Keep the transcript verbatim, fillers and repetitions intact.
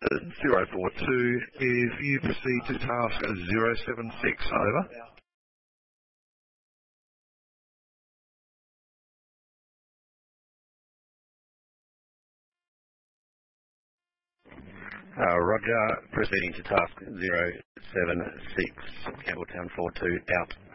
zero four two, if you proceed to task zero seven six, over. Uh, Roger, proceeding to task zero seven six, Campbelltown four two, out.